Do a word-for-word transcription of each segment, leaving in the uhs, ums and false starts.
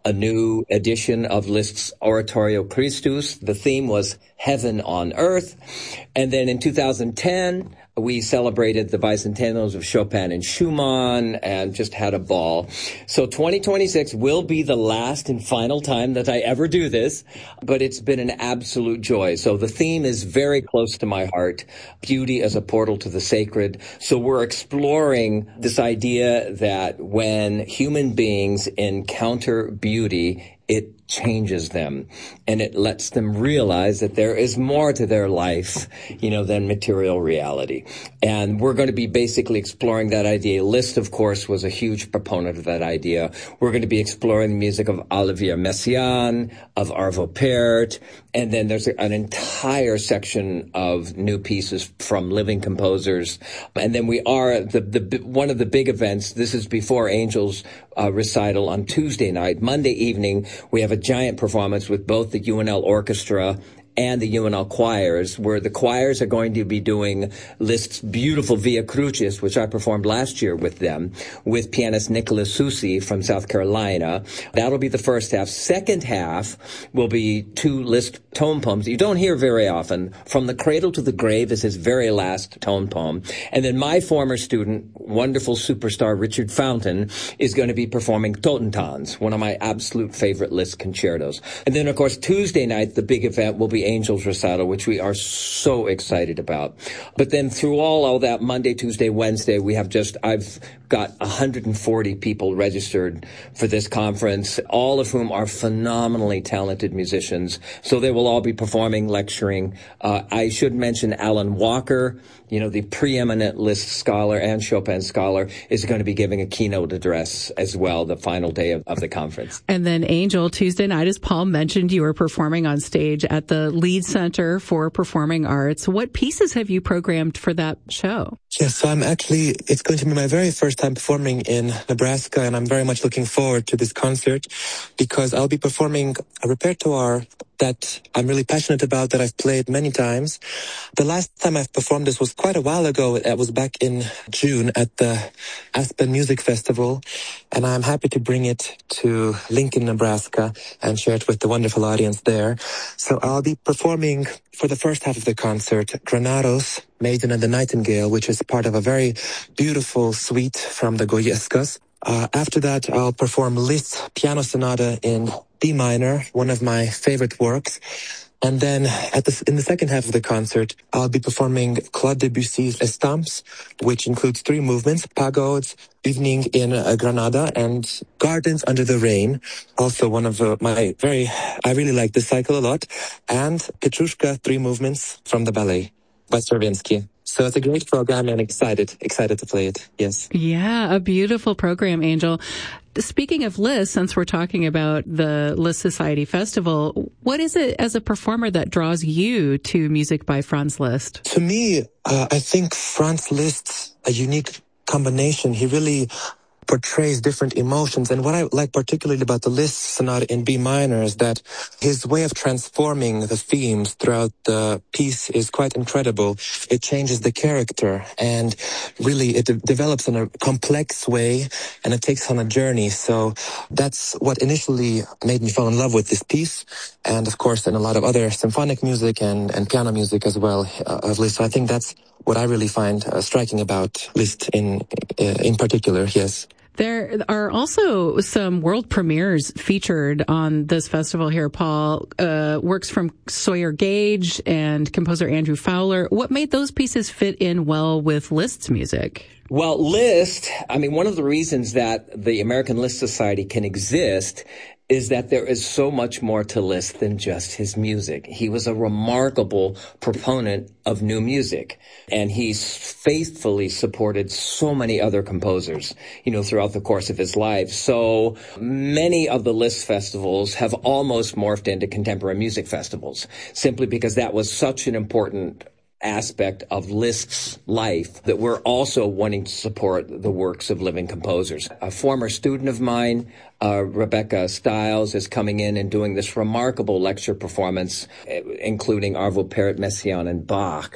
a new edition of Liszt's Oratorio Christus. The theme was Heaven on Earth. And then in two thousand ten, we celebrated the bicentennials of Chopin and Schumann and just had a ball. So twenty twenty-six will be the last and final time that I ever do this, but it's been an absolute joy. So the theme is very close to my heart, beauty as a portal to the sacred. So we're exploring this idea that when human beings encounter beauty, it changes them and it lets them realize that there is more to their life, you know, than material reality. And we're going to be basically exploring that idea. Liszt, of course, was a huge proponent of that idea. We're going to be exploring the music of Olivier Messiaen, of Arvo Pärt, and then there's an entire section of new pieces from living composers. And then we are, the, the one of the big events, this is before Angel's uh, recital on Tuesday night. Monday evening, we have a giant performance with both the U N L Orchestra and the U N L choirs, where the choirs are going to be doing Liszt's beautiful Via Crucis, which I performed last year with them, with pianist Nicholas Soucy from South Carolina. That'll be the first half. Second half will be two Liszt tone poems you don't hear very often. From the Cradle to the Grave is his very last tone poem. And then my former student, wonderful superstar Richard Fountain, is going to be performing Totentanz, one of my absolute favorite Liszt concertos. And then, of course, Tuesday night, the big event will be Angel's recital, which we are so excited about. But then through all, all that, Monday, Tuesday, Wednesday, we have just, I've got one hundred forty people registered for this conference, all of whom are phenomenally talented musicians. So they will all be performing, lecturing. Uh, I should mention Alan Walker, you know, the preeminent Liszt scholar and Chopin scholar, is going to be giving a keynote address as well, the final day of, of the conference. And then Angel, Tuesday night, as Paul mentioned, you were performing on stage at the Leeds Center for Performing Arts. What pieces have you programmed for that show? Yes, so I'm actually, it's going to be my very first time performing in Nebraska, and I'm very much looking forward to this concert because I'll be performing a repertoire that I'm really passionate about, that I've played many times. The last time I've performed this was quite a while ago. It was back in June at the Aspen Music Festival, and I'm happy to bring it to Lincoln, Nebraska, and share it with the wonderful audience there. So I'll be performing for the first half of the concert, Granados, Maiden and the Nightingale, which is part of a very beautiful suite from the Goyescas. Uh, after that, I'll perform Liszt's Piano Sonata in D minor, one of my favorite works. And then at the, in the second half of the concert, I'll be performing Claude Debussy's Estampes, which includes three movements: Pagodes, Evening in uh, Granada, and Gardens Under the Rain. Also one of uh, my very, I really like this cycle a lot. And Petrushka, three movements from the ballet by Stravinsky. So it's a great program and excited, excited to play it. Yes. Yeah, a beautiful program, Angel. Speaking of Liszt, since we're talking about the Liszt Society Festival, what is it as a performer that draws you to music by Franz Liszt? To me, uh, I think Franz Liszt's a unique combination. He really portrays different emotions. And what I like particularly about the Liszt Sonata in B minor is that his way of transforming the themes throughout the piece is quite incredible. It changes the character and really it de- develops in a complex way and it takes on a journey. So that's what initially made me fall in love with this piece. And of course, and a lot of other symphonic music and, and piano music as well uh, of Liszt. So I think that's what I really find uh, striking about Liszt in, uh, in particular. Yes. There are also some world premieres featured on this festival here, Paul. Uh, works from Sawyer Gage and composer Andrew Fowler. What made those pieces fit in well with Liszt's music? Well, Liszt, I mean, one of the reasons that the American Liszt Society can exist is that there is so much more to Liszt than just his music. He was a remarkable proponent of new music, and he's faithfully supported so many other composers, you know, throughout the course of his life. So many of the Liszt festivals have almost morphed into contemporary music festivals, simply because that was such an important aspect of Liszt's life that we're also wanting to support the works of living composers. A former student of mine, uh, Rebecca Stiles, is coming in and doing this remarkable lecture performance, including Arvo Pärt, Messiaen, and Bach.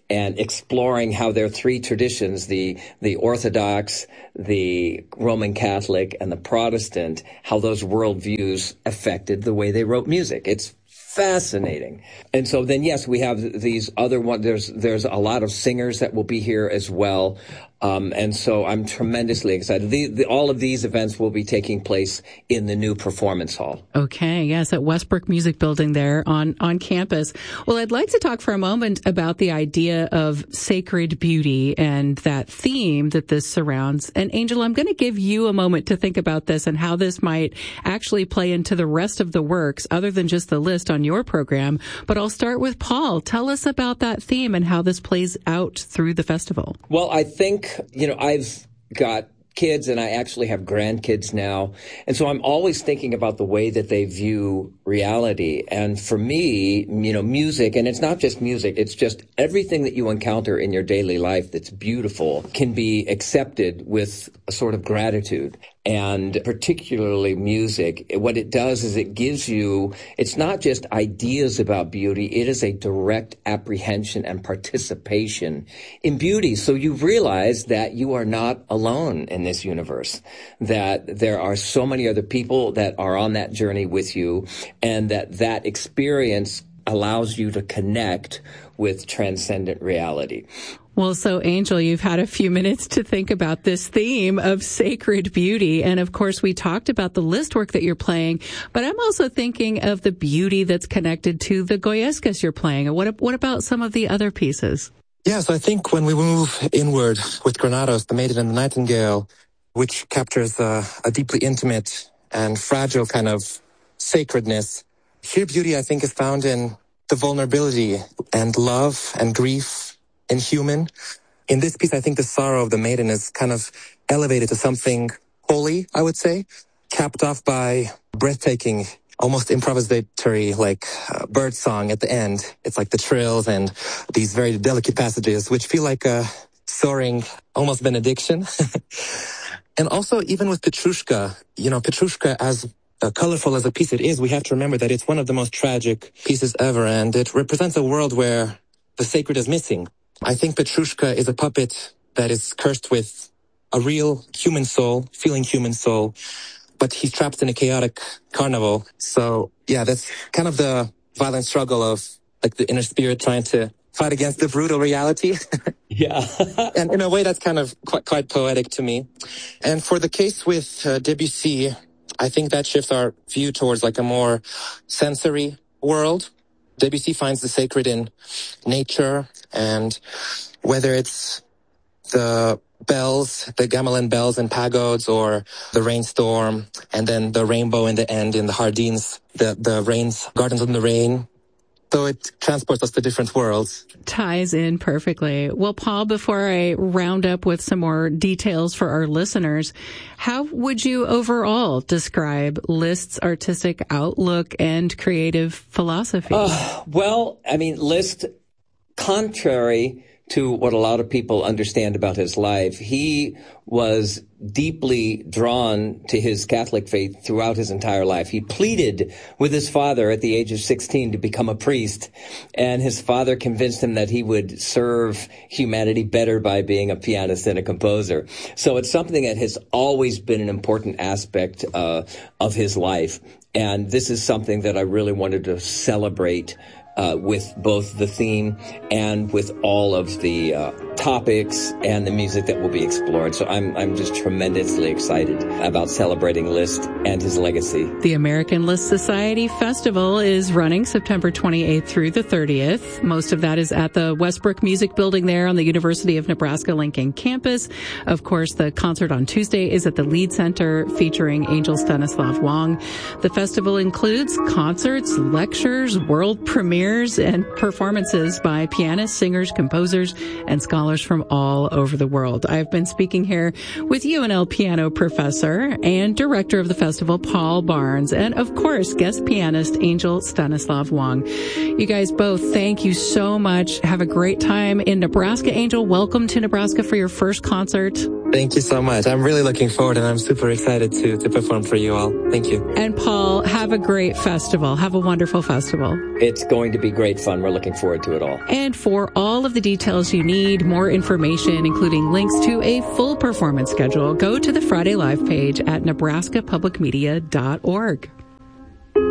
and exploring how their three traditions, the, the Orthodox, the Roman Catholic, and the Protestant, how those worldviews affected the way they wrote music. It's fascinating. And so then, yes, we have these other one. There's, there's a lot of singers that will be here as well. Um, and so I'm tremendously excited. The, the, all of these events will be taking place in the new performance hall. Okay. Yes. At Westbrook Music Building there on, on campus. Well, I'd like to talk for a moment about the idea of sacred beauty and that theme that this surrounds. And Angel, I'm going to give you a moment to think about this and how this might actually play into the rest of the works other than just the list on your program. But I'll start with Paul. Tell us about that theme and how this plays out through the festival. Well, I think You know, I've got kids and I actually have grandkids now. And so I'm always thinking about the way that they view reality. And for me, you know, music, and it's not just music, it's just everything that you encounter in your daily life that's beautiful can be accepted with a sort of gratitude. And particularly music, what it does is it gives you, it's not just ideas about beauty, it is a direct apprehension and participation in beauty. So you realize that you are not alone in this universe, that there are so many other people that are on that journey with you, and that that experience allows you to connect with transcendent reality. Well, so Angel, you've had a few minutes to think about this theme of sacred beauty. And of course, we talked about the list work that you're playing, but I'm also thinking of the beauty that's connected to the Goyescas you're playing. What, what about some of the other pieces? Yeah, so I think when we move inward with Granados, The Maiden and the Nightingale, which captures a, a deeply intimate and fragile kind of sacredness, here beauty, I think, is found in the vulnerability and love and grief in human. In this piece, I think the sorrow of the maiden is kind of elevated to something holy, I would say, capped off by breathtaking, almost improvisatory, like uh, bird song at the end. It's like the trills and these very delicate passages, which feel like a soaring, almost benediction. And also, even with Petrushka, you know, Petrushka, as uh, colorful as a piece it is, we have to remember that it's one of the most tragic pieces ever, and it represents a world where the sacred is missing. I think Petrushka is a puppet that is cursed with a real human soul, feeling human soul, but he's trapped in a chaotic carnival. So, yeah, that's kind of the violent struggle of like the inner spirit trying to fight against the brutal reality. Yeah. And in a way, that's kind of quite, quite poetic to me. And for the case with uh, Debussy, I think that shifts our view towards like a more sensory world. Debussy finds the sacred in nature, and whether it's the bells, the gamelan bells and pagodes, or the rainstorm, and then the rainbow in the end in the Jardins, the, the rains, Gardens in the Rain. So it transports us to different worlds. Ties in perfectly. Well, Paul, before I round up with some more details for our listeners, how would you overall describe Liszt's artistic outlook and creative philosophy? Uh, well, I mean, Liszt, contrary to what a lot of people understand about his life, he was deeply drawn to his Catholic faith throughout his entire life. He pleaded with his father at the age of sixteen to become a priest, and his father convinced him that he would serve humanity better by being a pianist and a composer. So it's something that has always been an important aspect uh, of his life, and this is something that I really wanted to celebrate Uh, with both the theme and with all of the uh, topics and the music that will be explored. So I'm I'm just tremendously excited about celebrating Liszt and his legacy. The American Liszt Society Festival is running September twenty-eighth through the thirtieth. Most of that is at the Westbrook Music Building there on the University of Nebraska-Lincoln campus. Of course, the concert on Tuesday is at the Lied Center featuring Angel Stanislav Wong. The festival includes concerts, lectures, world premieres, and performances by pianists, singers, composers, and scholars from all over the world. I've been speaking here with U N L piano professor and director of the festival, Paul Barnes, and of course, guest pianist, Angel Stanislav Wong. You guys both, thank you so much. Have a great time in Nebraska. Angel, welcome to Nebraska for your first concert. Thank you so much. I'm really looking forward, and I'm super excited to, to perform for you all. Thank you. And Paul, have a great festival. Have a wonderful festival. It's going to be great fun. We're looking forward to it all. And for all of the details you need, more information, including links to a full performance schedule, go to the Friday Live page at nebraska public media dot org.